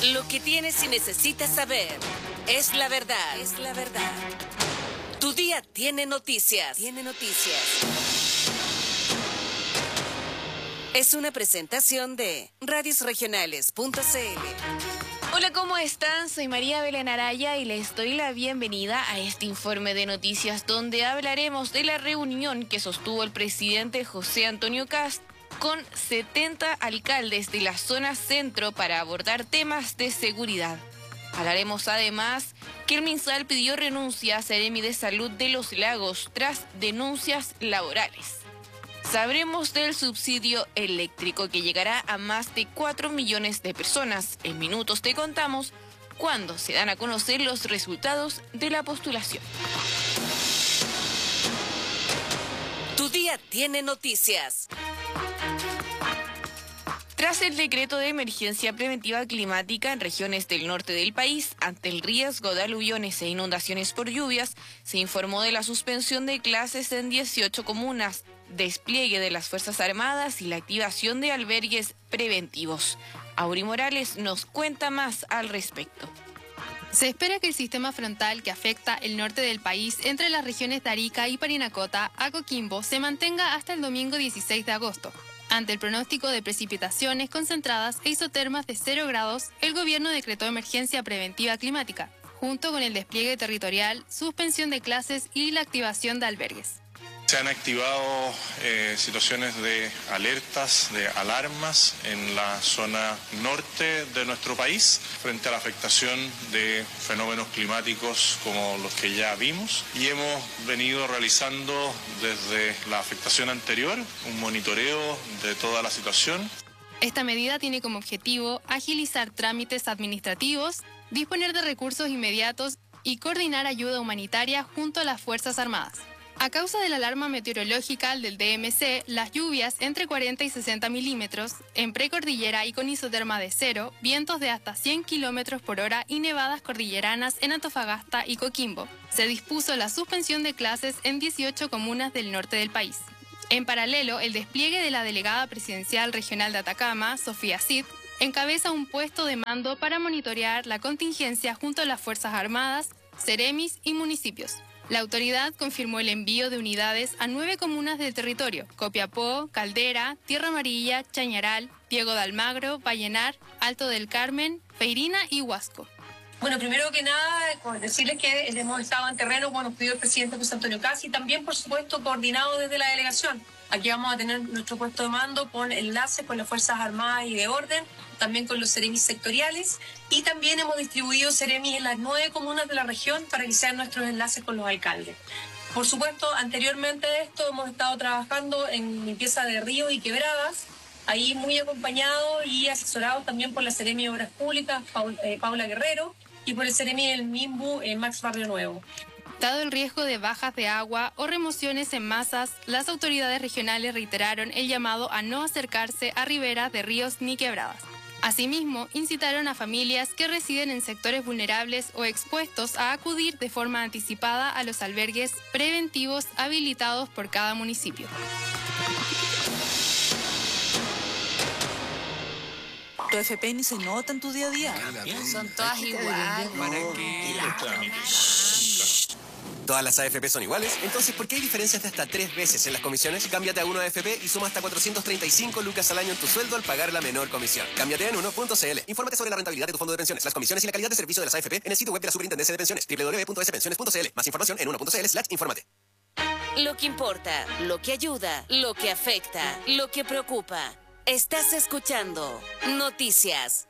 Lo que tienes y necesitas saber es la verdad. Es la verdad. Tu día tiene noticias. Tiene noticias. Es una presentación de radiosregionales.cl. Hola, ¿cómo están? Soy María Belén Araya y les doy la bienvenida a este informe de noticias donde hablaremos de la reunión que sostuvo el presidente José Antonio Kast con 70 alcaldes de la zona centro para abordar temas de seguridad. Hablaremos además que el MinSal pidió renuncia a Seremi de Salud de Los Lagos tras denuncias laborales. Sabremos del subsidio eléctrico que llegará a más de 4 millones de personas. En minutos te contamos cuándo se dan a conocer los resultados de la postulación. Tu día tiene noticias. Tras el decreto de emergencia preventiva climática en regiones del norte del país, ante el riesgo de aluviones e inundaciones por lluvias, se informó de la suspensión de clases en 18 comunas, despliegue de las Fuerzas Armadas y la activación de albergues preventivos. Auri Morales nos cuenta más al respecto. Se espera que el sistema frontal que afecta el norte del país entre las regiones de Arica y Parinacota a Coquimbo se mantenga hasta el domingo 16 de agosto. Ante el pronóstico de precipitaciones concentradas e isotermas de 0 grados, el gobierno decretó emergencia preventiva climática, junto con el despliegue territorial, suspensión de clases y la activación de albergues. Se han activado situaciones de alertas, de alarmas en la zona norte de nuestro país frente a la afectación de fenómenos climáticos como los que ya vimos, y hemos venido realizando desde la afectación anterior un monitoreo de toda la situación. Esta medida tiene como objetivo agilizar trámites administrativos, disponer de recursos inmediatos y coordinar ayuda humanitaria junto a las Fuerzas Armadas. A causa de la alarma meteorológica del DMC, las lluvias entre 40 y 60 milímetros, en precordillera y con isoterma de 0, vientos de hasta 100 kilómetros por hora y nevadas cordilleranas en Antofagasta y Coquimbo. Se dispuso la suspensión de clases en 18 comunas del norte del país. En paralelo, el despliegue de la delegada presidencial regional de Atacama, Sofía Cid, encabeza un puesto de mando para monitorear la contingencia junto a las Fuerzas Armadas, Seremis y municipios. La autoridad confirmó el envío de unidades a 9 comunas del territorio: Copiapó, Caldera, Tierra Amarilla, Chañaral, Diego de Almagro, Vallenar, Alto del Carmen, Feirina y Huasco. Bueno, primero que nada, decirles que hemos estado en terreno, como nos pidió el presidente José Antonio Kast, y también, por supuesto, coordinado desde la delegación. Aquí vamos a tener nuestro puesto de mando con enlaces con las Fuerzas Armadas y de Orden, también con los seremis sectoriales, y también hemos distribuido seremis en las 9 comunas de la región para que sean nuestros enlaces con los alcaldes. Por supuesto, anteriormente a esto hemos estado trabajando en limpieza de ríos y quebradas, ahí muy acompañados y asesorados también por la Seremi de Obras Públicas, Paula Guerrero, y por el Seremi del MIMBU, Max Barrio Nuevo. Dado el riesgo de bajas de agua o remociones en masas, las autoridades regionales reiteraron el llamado a no acercarse a riberas de ríos ni quebradas. Asimismo, incitaron a familias que residen en sectores vulnerables o expuestos a acudir de forma anticipada a los albergues preventivos habilitados por cada municipio. Tu FP ni se nota en tu día a día. Son todas iguales. ¿Todas las AFP son iguales? Entonces, ¿por qué hay diferencias de hasta 3 veces en las comisiones? Cámbiate a 1AFP y suma hasta 435 lucas al año en tu sueldo al pagar la menor comisión. Cámbiate en 1.cl. Infórmate sobre la rentabilidad de tu fondo de pensiones, las comisiones y la calidad de servicio de las AFP en el sitio web de la Superintendencia de Pensiones, www.spensiones.cl. Más información en 1.cl/infórmate. Lo que importa, lo que ayuda, lo que afecta, lo que preocupa. Estás escuchando Noticias.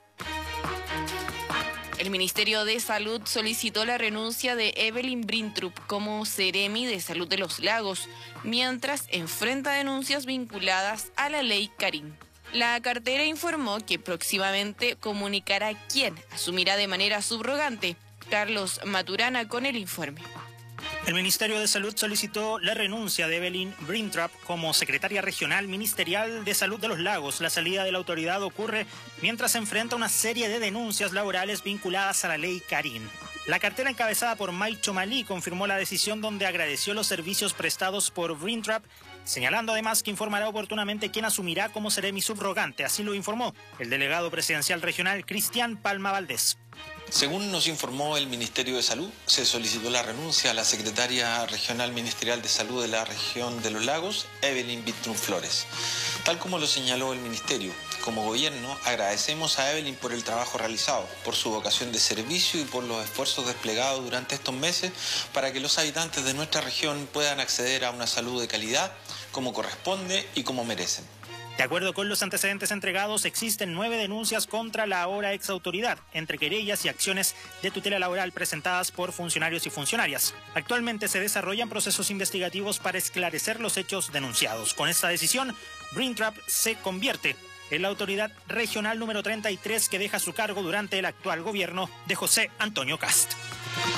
El Ministerio de Salud solicitó la renuncia de Evelyn Brintrup como Seremi de Salud de Los Lagos, mientras enfrenta denuncias vinculadas a la ley Karim. La cartera informó que próximamente comunicará quién asumirá de manera subrogante. Carlos Maturana con el informe. El Ministerio de Salud solicitó la renuncia de Evelyn Brintrup como secretaria regional ministerial de Salud de Los Lagos. La salida de la autoridad ocurre mientras se enfrenta una serie de denuncias laborales vinculadas a la ley Karim. La cartera encabezada por Maicho Malí confirmó la decisión, donde agradeció los servicios prestados por Brintrup señalando además que informará oportunamente quién asumirá como seremi subrogante. Así lo informó el delegado presidencial regional Cristian Palma Valdés. Según nos informó el Ministerio de Salud, se solicitó la renuncia a la secretaria regional ministerial de Salud de la región de los Lagos, Evelyn Bittrum Flores. Tal como lo señaló el Ministerio, como gobierno agradecemos a Evelyn por el trabajo realizado, por su vocación de servicio y por los esfuerzos desplegados durante estos meses para que los habitantes de nuestra región puedan acceder a una salud de calidad como corresponde y como merecen. De acuerdo con los antecedentes entregados, existen 9 denuncias contra la ahora exautoridad, entre querellas y acciones de tutela laboral presentadas por funcionarios y funcionarias. Actualmente se desarrollan procesos investigativos para esclarecer los hechos denunciados. Con esta decisión, Brintrap se convierte en la autoridad regional número 33 que deja su cargo durante el actual gobierno de José Antonio Kast.